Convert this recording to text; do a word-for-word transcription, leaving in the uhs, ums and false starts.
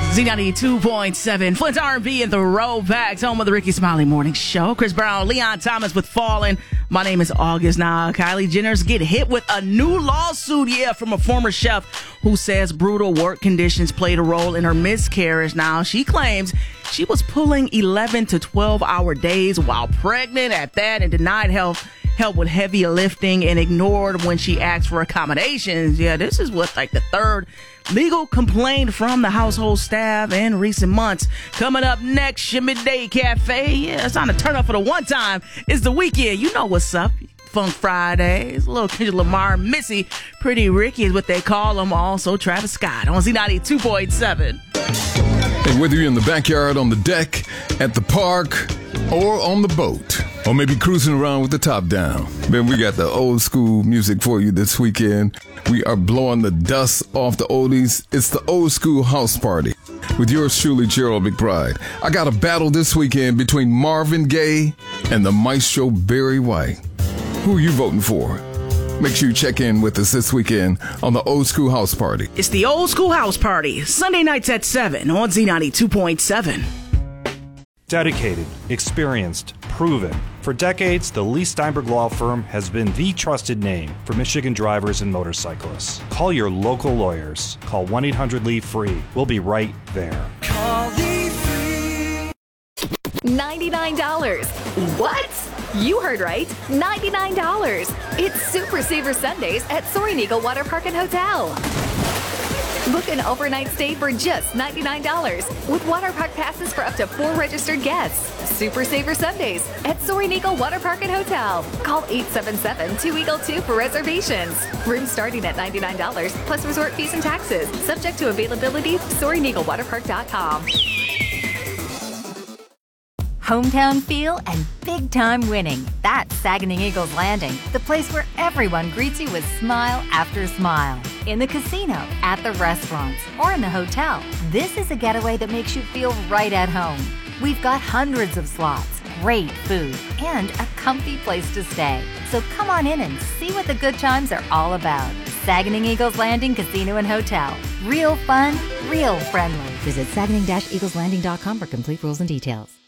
Z ninety-two point seven, Flint's R and B and the Throwbacks, home of the Ricky Smiley Morning Show. Chris Brown, Leon Thomas with Fallen. My name is August. Now, Kylie Jenner's get hit with a new lawsuit, yeah, from a former chef who says brutal work conditions played a role in her miscarriage. Now, she claims she was pulling eleven to twelve hour days while pregnant at that and denied help. help with heavy lifting and ignored when she asked for accommodations. Yeah, this is what, like the third legal complaint from the household staff in recent months. Coming up next, Shimmy Day Cafe. Yeah, it's on to turn up for the one time. It's the weekend. You know what's up. Funk Fridays. A little Kendrick Lamar, Missy, Pretty Ricky is what they call him. Also, Travis Scott on Z ninety-two point seven. And whether you're in the backyard, on the deck, at the park, or on the boat, or maybe cruising around with the top down, man, we got the old school music for you this weekend. We are blowing the dust off the oldies. It's the old school house party with yours truly, Gerald McBride. I got a battle this weekend between Marvin Gaye and the maestro Barry White. Who are you voting for? Make sure you check in with us this weekend on the Old School House Party. It's the Old School House Party, Sunday nights at seven on Z ninety-two point seven. Dedicated, experienced, proven. For decades, the Lee Steinberg Law Firm has been the trusted name for Michigan drivers and motorcyclists. Call your local lawyers. Call one eight hundred Lee free. We'll be right there. Call Lee free. ninety-nine dollars. What? You heard right. ninety-nine dollars. It's Super Saver Sundays at Soaring Eagle Water Park and Hotel. Book an overnight stay for just ninety-nine dollars with water park passes for up to four registered guests. Super Saver Sundays at Soaring Eagle Water Park and Hotel. Call eight seven seven, two eagle two for reservations. Rooms starting at ninety-nine dollars plus resort fees and taxes. Subject to availability. Soaring Eagle Water Park dot com. Hometown feel and big-time winning. That's Saginaw Eagles Landing, the place where everyone greets you with smile after smile. In the casino, at the restaurants, or in the hotel, this is a getaway that makes you feel right at home. We've got hundreds of slots, great food, and a comfy place to stay. So come on in and see what the good times are all about. Saginaw Eagles Landing Casino and Hotel. Real fun, real friendly. Visit Saginaw Eagles Landing dot com for complete rules and details.